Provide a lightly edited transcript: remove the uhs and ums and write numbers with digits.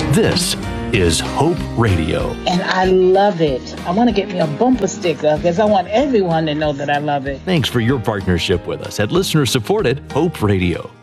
This is Hope Radio. And I love it. I want to get me a bumper sticker because I want everyone to know that I love it. Thanks for your partnership with us at listener-supported Hope Radio.